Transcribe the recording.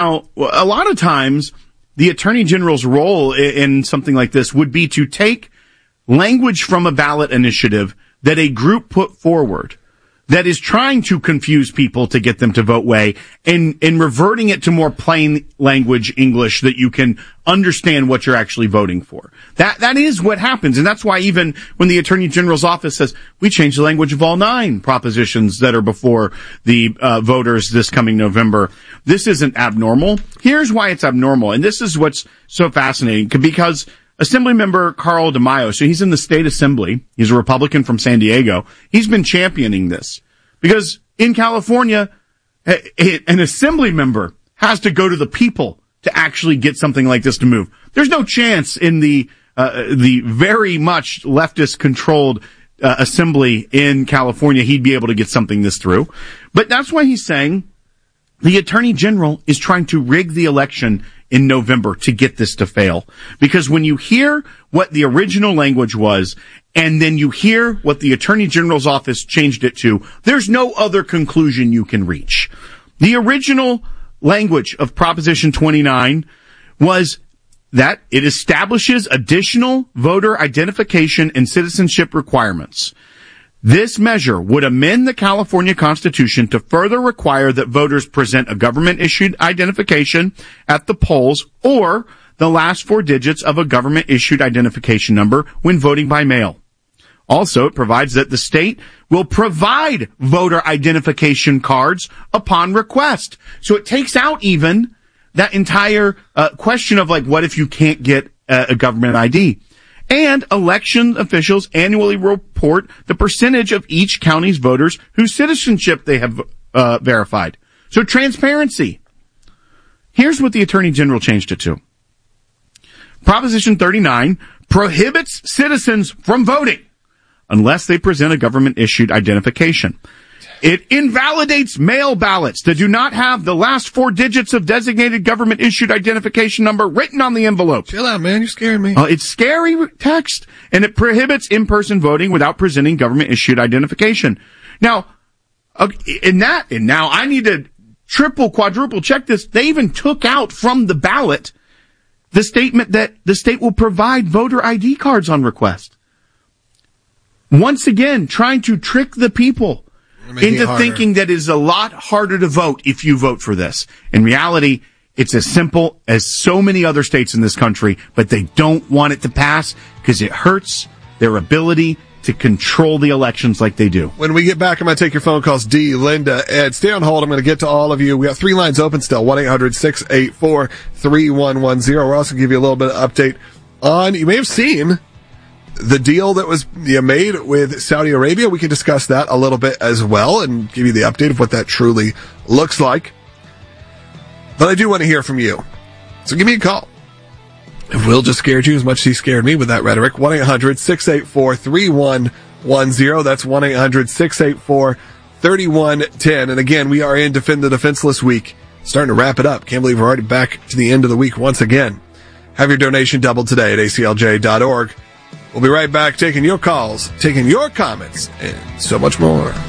Now, a lot of times, the Attorney General's role in something like this would be to take language from a ballot initiative that a group put forward that is trying to confuse people to get them to vote way and reverting it to more plain language English that you can understand what you're actually voting for. That is what happens. And that's why even when the Attorney General's office says, we changed the language of all 9 propositions that are before the voters this coming November, this isn't abnormal. Here's why it's abnormal. And this is what's so fascinating, because Assemblymember Carl DeMaio, so he's in the state assembly. He's a Republican from San Diego. He's been championing this because in California, an assembly member has to go to the people to actually get something like this to move. There's no chance in the very much leftist controlled assembly in California he'd be able to get something this through. But that's why he's saying the Attorney General is trying to rig the election in November to get this to fail. Because when you hear what the original language was, and then you hear what the Attorney General's office changed it to, there's no other conclusion you can reach. The original language of Proposition 29 was that it establishes additional voter identification and citizenship requirements. This measure would amend the California Constitution to further require that voters present a government-issued identification at the polls or the last 4 digits of a government-issued identification number when voting by mail. Also, it provides that the state will provide voter identification cards upon request. So it takes out even that entire question of, like, what if you can't get a government ID? And election officials annually report the percentage of each county's voters whose citizenship they have verified. So transparency. Here's what the Attorney General changed it to. Proposition 39 prohibits citizens from voting unless they present a government-issued identification. It invalidates mail ballots that do not have the last 4 digits of designated government-issued identification number written on the envelope. Chill out, man. You're scaring me. It's scary text. And it prohibits in-person voting without presenting government-issued identification. Now, now I need to triple, quadruple check this. They even took out from the ballot the statement that the state will provide voter ID cards on request. Once again, trying to trick the people into thinking that it is a lot harder to vote if you vote for this. In reality, it's as simple as so many other states in this country, but they don't want it to pass because it hurts their ability to control the elections like they do. When we get back, I'm going to take your phone calls. D, Linda, Ed, stay on hold. I'm going to get to all of you. We got 3 lines open still, 1-800-684-3110. We're also going to give you a little bit of update on, you may have seen the deal that was made with Saudi Arabia. We can discuss that a little bit as well and give you the update of what that truly looks like. But I do want to hear from you. So give me a call. If Will just scared you as much as he scared me with that rhetoric, 1-800-684-3110. That's 1-800-684-3110. And again, we are in Defend the Defenseless week. Starting to wrap it up. Can't believe we're already back to the end of the week once again. Have your donation doubled today at aclj.org. We'll be right back taking your calls, taking your comments, and so much more.